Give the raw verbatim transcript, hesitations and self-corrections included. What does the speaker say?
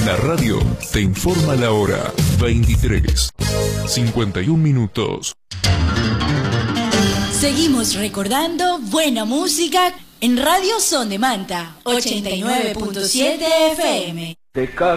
La radio te informa la hora veintitrés, cincuenta y un minutos. Seguimos recordando buena música en Radio Son de Manta, ochenta y nueve punto siete F M.